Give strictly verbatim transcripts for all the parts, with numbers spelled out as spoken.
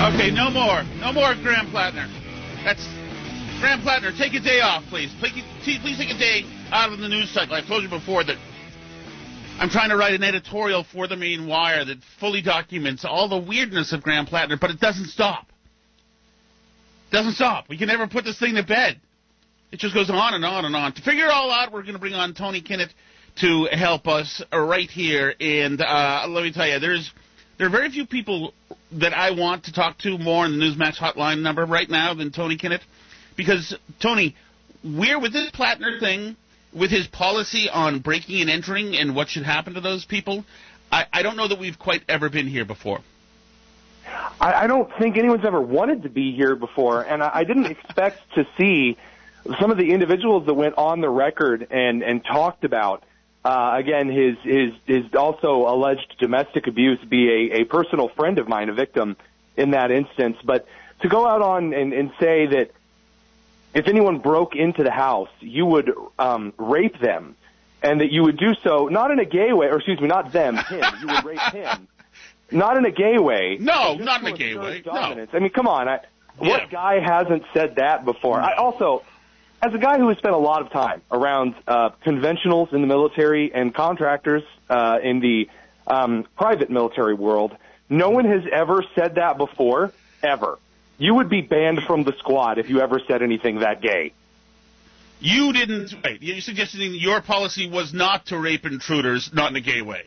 Okay, no more. No more Graham Plattner. That's... Graham Plattner, take a day off, please. Please, please take a day out of the news cycle. I've told you before that I'm trying to write an editorial for the Main Wire that fully documents all the weirdness of Graham Plattner, but it doesn't stop. Doesn't stop. We can never put this thing to bed. It just goes on and on and on. To figure it all out, we're going to bring on Tony Kinnett to help us right here. And uh, let me tell you, there's there are very few people that I want to talk to more on the Newsmax hotline number right now than Tony Kinnett. Because, Tony, we're with this Plattner thing, with his policy on breaking and entering and what should happen to those people, I, I don't know that we've quite ever been here before. I, I don't think anyone's ever wanted to be here before, and I, I didn't expect to see some of the individuals that went on the record and, and talked about, uh, again, his, his, his also alleged domestic abuse be a, a personal friend of mine, a victim in that instance. But to go out on and, and say that if anyone broke into the house, you would um, rape them, and that you would do so not in a gay way, or excuse me, not them, him. You would rape him. Not in a gay way. No, not in a gay way. Dominance. No. I mean, come on. I, Yeah. What guy hasn't said that before? I also, as a guy who has spent a lot of time around uh, conventionals in the military and contractors uh, in the um, private military world, no one has ever said that before, ever. You would be banned from the squad if you ever said anything that gay. You didn't. Wait, you're suggesting your policy was not to rape intruders, not in a gay way.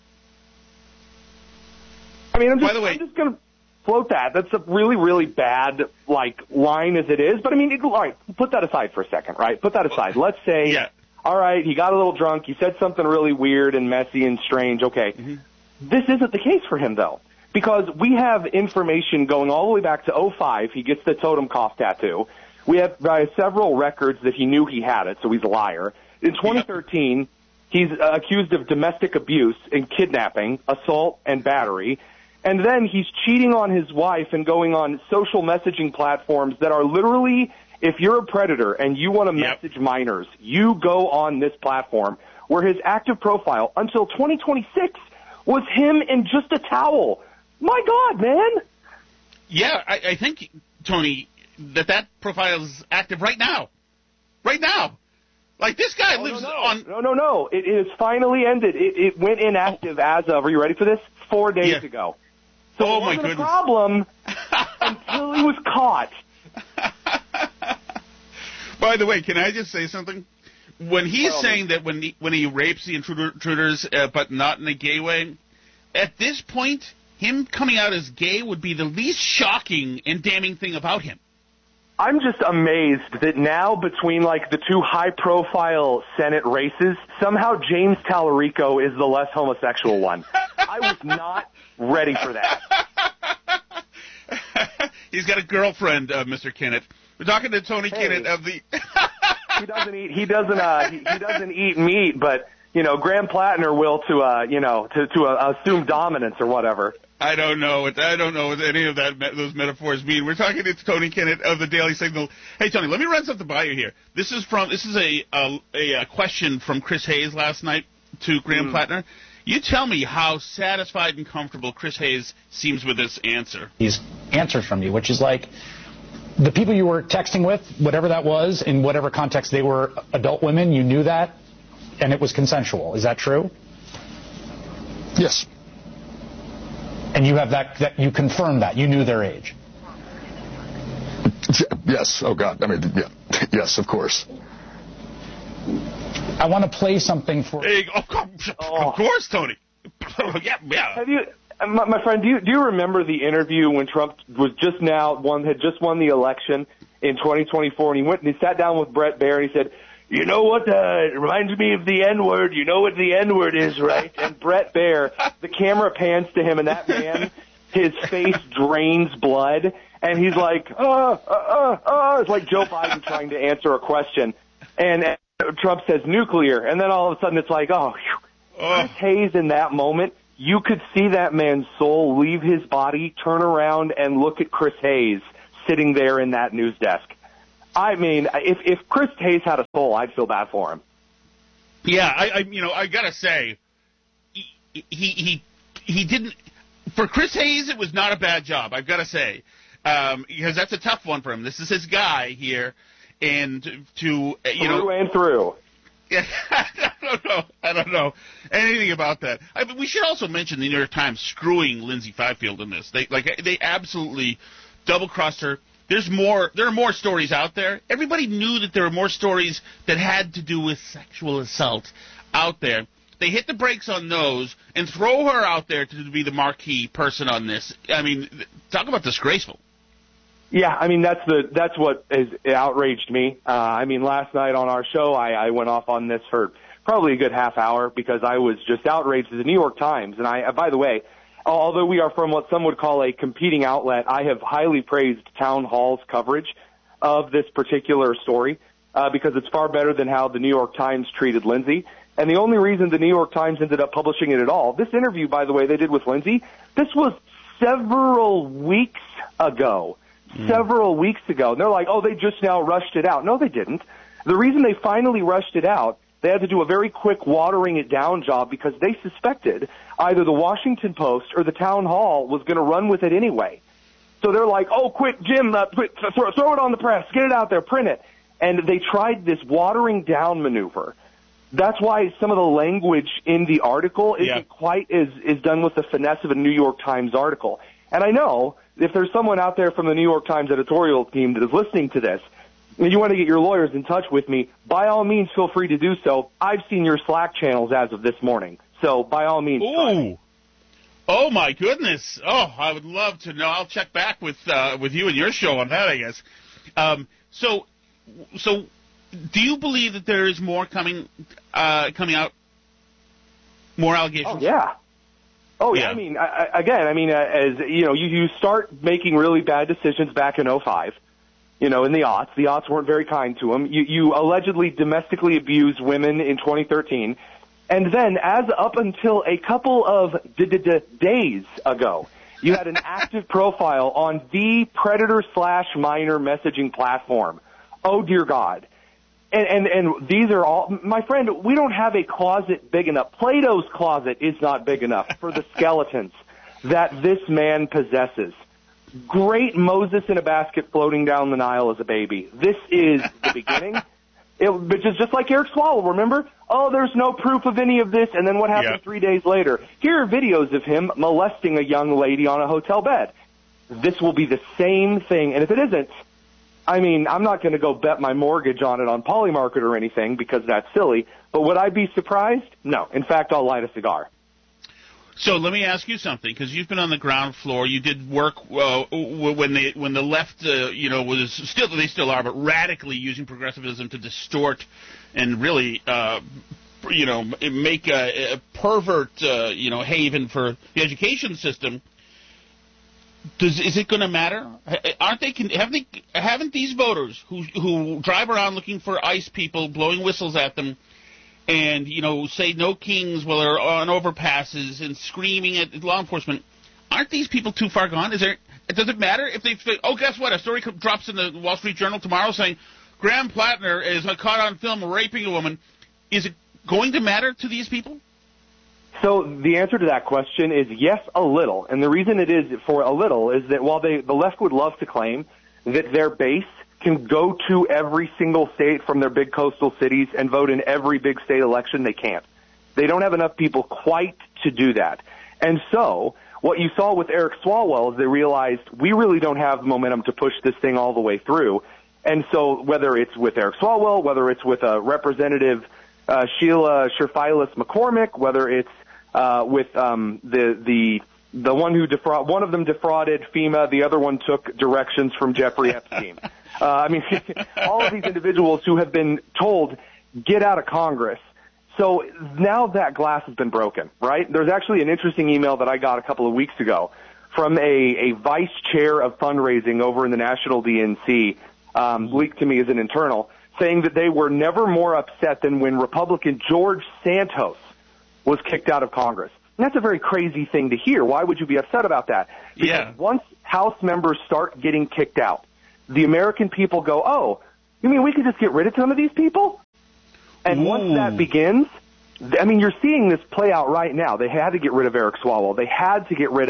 I mean, I'm just, By the way, I'm just going to float that. That's a really, really bad, like, line as it is. But, I mean, it, all right, put that aside for a second, right? Put that aside. Let's say, yeah. all right, he got a little drunk. He said something really weird and messy and strange. Okay. Mm-hmm. This isn't the case for him, though, because we have information going all the way back to oh five. He gets the totem cough tattoo. We have uh, several records that he knew he had it, so he's a liar. In twenty thirteen, he's uh, accused of domestic abuse and kidnapping, assault, and battery. And then he's cheating on his wife and going on social messaging platforms that are literally, if you're a predator and you want to yep. message minors, you go on this platform where his active profile until twenty twenty-six was him in just a towel. My God, man. Yeah, I, I think, Tony, that that profile is active right now. Right now. Like, this guy oh, lives no, no. on... No, no, no. It is finally ended. It, it went inactive oh. as of, are you ready for this? Four days yeah. ago. So oh, it wasn't my goodness. a problem until he was caught. By the way, can I just say something? When he's well, saying that when he, when he rapes the intruder, intruders, uh, but not in a gay way, at this point, him coming out as gay would be the least shocking and damning thing about him. I'm just amazed that now between, like, the two high-profile Senate races, somehow James Tallarico is the less homosexual one. I was not ready for that. He's got a girlfriend, uh, Mister Kinnett. We're talking to Tony hey. Kinnett of the... he doesn't eat, he doesn't, uh, he, he doesn't eat meat, but, you know, Graham Plattner will to, uh, you know, to, to uh, assume dominance or whatever. I don't know what I don't know what any of that those metaphors mean. We're talking to Tony Kinnett of the Daily Signal. Hey, Tony, let me run something by you here. This is from this is a a, a question from Chris Hayes last night to Graham mm. Plattner. You tell me how satisfied and comfortable Chris Hayes seems with this answer. These answers from you, which is like the people you were texting with, whatever that was, in whatever context they were adult women, you knew that, and it was consensual. Is that true? Yes. And you have that, that you confirm that. You knew their age. Yes. Oh, God. I mean, yeah. Yes, of course. I want to play something for... Hey, oh, of course, Tony. yeah, yeah. Have you, my, my friend, do you, do you remember the interview when Trump was just now, won, had just won the election in twenty twenty-four, and he went and he sat down with Brett Baer, and he said, you know what, uh, it reminds me of the N-word. You know what the N-word is, right? And Brett Baer, the camera pans to him, and that man, his face drains blood, and he's like, uh, uh, uh, uh. It's like Joe Biden trying to answer a question. And, and Trump says nuclear, and then all of a sudden it's like, oh, oh. Chris Hayes in that moment, you could see that man's soul leave his body, turn around, and look at Chris Hayes sitting there in that news desk. I mean, if if Chris Hayes had a soul, I'd feel bad for him. Yeah, I, I you know, I gotta say, he he he, he didn't. for Chris Hayes, it was not a bad job, I've got to say, um, because that's a tough one for him. This is his guy here, and to, you through know. Through and through. Yeah, I don't know. I don't know anything about that. I mean, we should also mention the New York Times screwing Lindsay Fifield in this. They like they absolutely double-crossed her. There's more. There are more stories out there. Everybody knew that there were more stories that had to do with sexual assault out there. They hit the brakes on those and throw her out there to be the marquee person on this. I mean, talk about disgraceful. Yeah, I mean, that's the that's what has outraged me. Uh, I mean, last night on our show, I, I went off on this for probably a good half hour because I was just outraged at the New York Times. And I, by the way, although we are from what some would call a competing outlet, I have highly praised Town Hall's coverage of this particular story uh, because it's far better than how the New York Times treated Lindsay. And the only reason the New York Times ended up publishing it at all, this interview, by the way, they did with Lindsay, this was several weeks ago. Mm. Several weeks ago. And they're like, oh, they just now rushed it out. No, they didn't. The reason they finally rushed it out, they had to do a very quick watering it down job because they suspected either the Washington Post or the Town Hall was going to run with it anyway. So they're like, oh, quick, Jim, uh, quick, throw, throw it on the press, get it out there, print it. And they tried this watering down maneuver. That's why some of the language in the article isn't yeah. quite as is done with the finesse of a New York Times article. And I know if there's someone out there from the New York Times editorial team that is listening to this, and you want to get your lawyers in touch with me, by all means, feel free to do so. I've seen your Slack channels as of this morning. So by all means. Ooh. Oh, my goodness. Oh, I would love to know. I'll check back with uh, with you and your show on that, I guess. Um, so, so do you believe that there is more coming uh, coming out, more allegations? Oh, yeah. Oh, yeah. yeah. I mean, I, again, I mean, uh, as you know, you, you start making really bad decisions back in oh five. You know, in the aughts. The aughts weren't very kind to him. You, you allegedly domestically abused women in twenty thirteen. And then, as up until a couple of d- d- d- days ago, you had an active profile on the predator slash minor messaging platform. Oh, dear God. And, and, and these are all, my friend, we don't have a closet big enough. Plato's closet is not big enough for the skeletons that this man possesses. Great Moses in a basket floating down the Nile as a baby. This is the beginning. It, which is just like Eric Swalwell, remember? Oh, there's no proof of any of this, and then what happened yeah. three days later? Here are videos of him molesting a young lady on a hotel bed. This will be the same thing, and if it isn't, I mean, I'm not going to go bet my mortgage on it on Polymarket or anything because that's silly, but would I be surprised? No. In fact, I'll light a cigar. So let me ask you something, because you've been on the ground floor. You did work uh, when the when the left, uh, you know, was still they still are, but radically using progressivism to distort and really, uh, you know, make a, a pervert, uh, you know, haven for the education system. Does is it going to matter? Aren't they? Haven't they? Haven't these voters who who drive around looking for ICE people, blowing whistles at them, and, you know, say no kings while they're on overpasses and screaming at law enforcement, aren't these people too far gone? Is there? Does it matter if they say, oh, guess what? A story drops in the Wall Street Journal tomorrow saying Graham Plattner is caught on film raping a woman. Is it going to matter to these people? So the answer to that question is yes, a little. And the reason it is for a little is that while they, the left would love to claim that their base can go to every single state from their big coastal cities and vote in every big state election, they can't. They don't have enough people quite to do that. And so what you saw with Eric Swalwell is they realized we really don't have the momentum to push this thing all the way through. And so whether it's with Eric Swalwell, whether it's with a Representative uh, Sheila Sherfilis McCormick, whether it's uh, with um, the the the one who defraud, one of them defrauded FEMA, the other one took directions from Jeffrey Epstein. Uh, I mean, all of these individuals who have been told, get out of Congress. So now that glass has been broken, right? There's actually an interesting email that I got a couple of weeks ago from a, a vice chair of fundraising over in the National D N C, um, leaked to me as an internal, saying that they were never more upset than when Republican George Santos was kicked out of Congress. And that's a very crazy thing to hear. Why would you be upset about that? Because yeah. once House members start getting kicked out, the American people go, oh, you mean we could just get rid of some of these people? And Ooh. once that begins, I mean, you're seeing this play out right now. They had to get rid of Eric Swalwell. They had to get rid of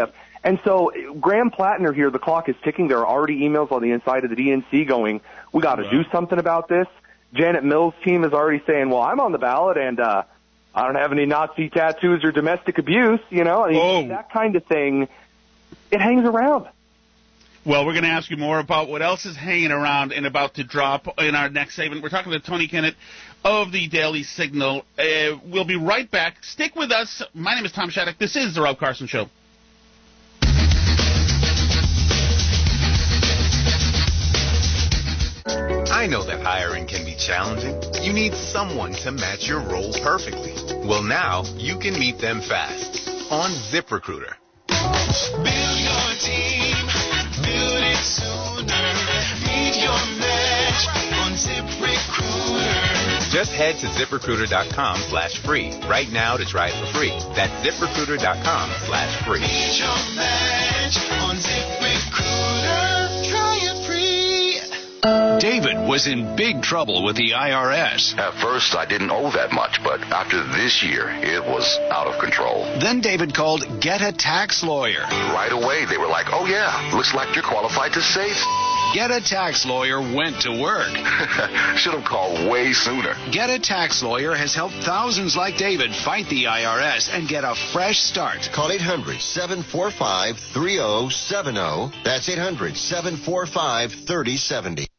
And so Graham Plattner here, the clock is ticking. There are already emails on the inside of the D N C going, we got to wow. do something about this. Janet Mills' team is already saying, well, I'm on the ballot, and uh, I don't have any Nazi tattoos or domestic abuse, you know. I mean, oh. that kind of thing, it hangs around. Well, we're going to ask you more about what else is hanging around and about to drop in our next segment. We're talking to Tony Kinnett of the Daily Signal. Uh, we'll be right back. Stick with us. My name is Tom Shattuck. This is The Rob Carson Show. I know that hiring can be challenging. You need someone to match your role perfectly. Well, now you can meet them fast on ZipRecruiter. Build your team. Build it sooner. Meet your match on ZipRecruiter. Just head to ZipRecruiter.com slash free right now to try it for free. That's ZipRecruiter.com slash free. Meet your match on ZipRecruiter. Try it free. David was in big trouble with the I R S. At first, I didn't owe that much, but after this year, it was out of control. Then David called Get a Tax Lawyer. Right away, they were like, oh, yeah, looks like you're qualified to save. Get a Tax Lawyer went to work. Should have called way sooner. Get a Tax Lawyer has helped thousands like David fight the I R S and get a fresh start. Call eight hundred, seven four five, three oh seven oh. That's eight hundred, seven four five, three oh seven oh.